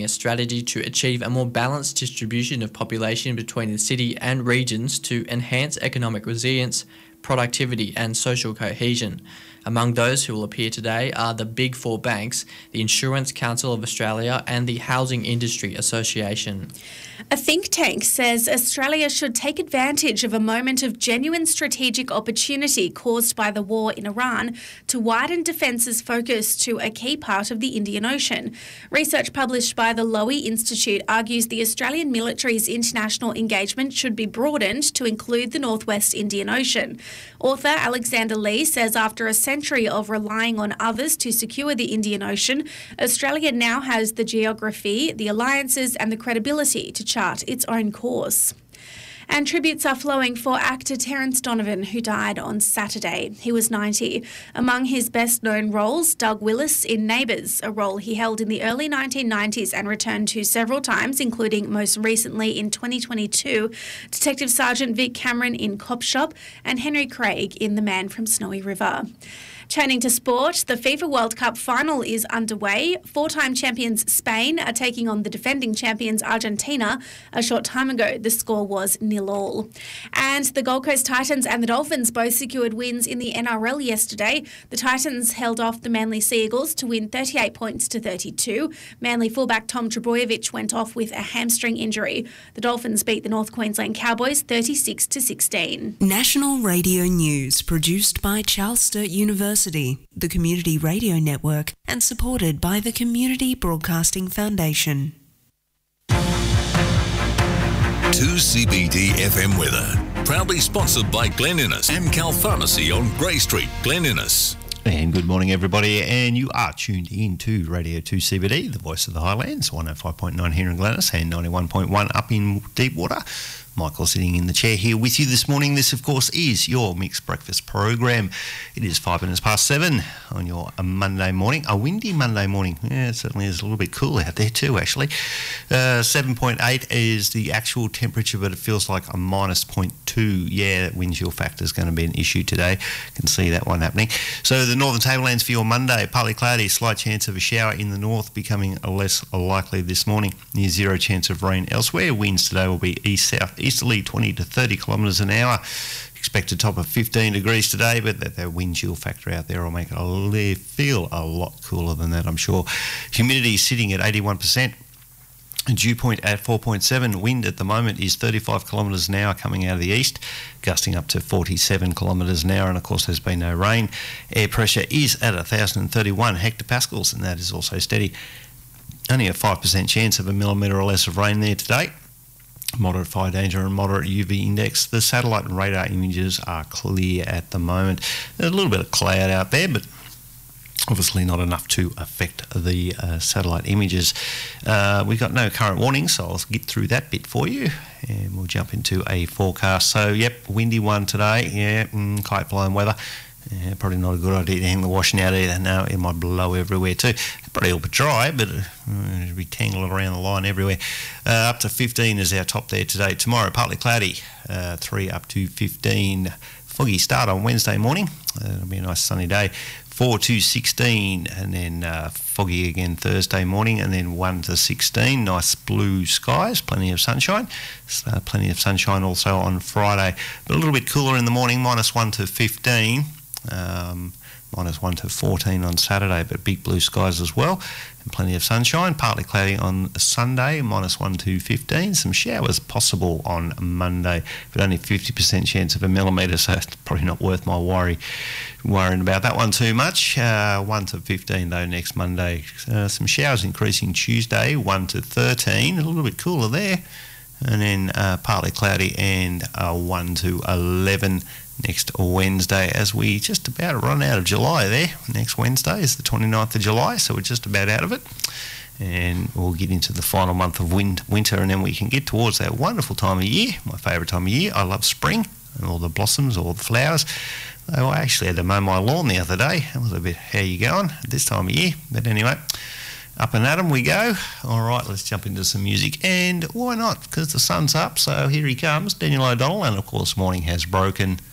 a strategy to achieve a more balanced distribution of population between the city and regions to enhance economic resilience, productivity and social cohesion. Among those who will appear today are the Big Four banks, the Insurance Council of Australia and the Housing Industry Association. A think tank says Australia should take advantage of a moment of genuine strategic opportunity caused by the war in Iran to widen defence's focus to a key part of the Indian Ocean. Research published by the Lowy Institute argues the Australian military's international engagement should be broadened to include the Northwest Indian Ocean. Author Alexander Lee says after a century of relying on others to secure the Indian Ocean, Australia now has the geography, the alliances and the credibility to chart its own course. And tributes are flowing for actor Terence Donovan, who died on Saturday. He was 90. Among his best-known roles, Doug Willis in Neighbours, a role he held in the early 1990s and returned to several times, including most recently in 2022, Detective Sergeant Vic Cameron in Cop Shop, and Henry Craig in The Man from Snowy River. Turning to sport, the FIFA World Cup final is underway. Four-time champions Spain are taking on the defending champions Argentina. A short time ago, the score was 0-0. And the Gold Coast Titans and the Dolphins both secured wins in the NRL yesterday. The Titans held off the Manly Sea Eagles to win 38 points to 32. Manly fullback Tom Trbojevic went off with a hamstring injury. The Dolphins beat the North Queensland Cowboys 36 to 16. National Radio News, produced by Charles Sturt University, the Community Radio Network, and supported by the Community Broadcasting Foundation. 2CBD FM weather, proudly sponsored by Glen Innes, Amcal Pharmacy on Grey Street, Glen Innes. And good morning, everybody, and you are tuned in to Radio 2CBD, the voice of the Highlands, 105.9 here in Glen Innes and 91.1 up in Deepwater. Michael sitting in the chair here with you this morning. This, of course, is your mixed breakfast program. It is 5 minutes past 7 on your Monday morning, a windy Monday morning. Yeah, it certainly is a little bit cool out there too, actually. 7.8 is the actual temperature, but it feels like a minus 0.2. Yeah, that wind chill factor is going to be an issue today. You can see that one happening. So the Northern Tablelands for your Monday, partly cloudy, slight chance of a shower in the north, becoming less likely this morning. Near zero chance of rain elsewhere. Winds today will be east-south easterly 20 to 30 kilometres an hour. Expected top of 15 degrees today, but that wind chill factor out there will make it feel a lot cooler than that, I'm sure. Humidity sitting at 81%. Dew point at 4.7. Wind at the moment is 35 kilometres an hour coming out of the east, gusting up to 47 kilometres an hour, and of course there's been no rain. Air pressure is at 1,031 hectopascals, and that is also steady. Only a 5% chance of a millimetre or less of rain there today. Moderate fire danger and moderate UV index. The satellite and radar images are clear at the moment. There's a little bit of cloud out there, but obviously not enough to affect the satellite images. We've got no current warnings, so I'll get through that bit for you and we'll jump into a forecast. So, yep, windy one today. Yeah, kite flying weather. Yeah, probably not a good idea to hang the washing out either. No, it might blow everywhere too. Probably a little bit dry, but it'll be tangled around the line everywhere. Up to 15 is our top there today. Tomorrow, partly cloudy, 3 up to 15. Foggy start on Wednesday morning. It'll be a nice sunny day. 4 to 16, and then foggy again Thursday morning, and then 1 to 16. Nice blue skies, plenty of sunshine. Plenty of sunshine also on Friday, but a little bit cooler in the morning, minus 1 to 15. Minus 1 to 14 on Saturday, but big blue skies as well, and plenty of sunshine. Partly cloudy on Sunday, minus 1 to 15. Some showers possible on Monday, but only 50% chance of a millimetre, so it's probably not worth my worrying about that one too much. 1 to 15 though next Monday. Some showers increasing Tuesday, 1 to 13, a little bit cooler there, and then partly cloudy and 1 to 11 next Wednesday, as we just about run out of July there. Next Wednesday is the 29th of July, so we're just about out of it. And we'll get into the final month of winter, and then we can get towards that wonderful time of year, my favourite time of year. I love spring and all the blossoms, all the flowers. Though I actually had to mow my lawn the other day. That was a bit, how you going at this time of year? But anyway, up and at 'em we go. All right, let's jump into some music. And why not? Because the sun's up, so here he comes, Daniel O'Donnell. And of course, morning has broken.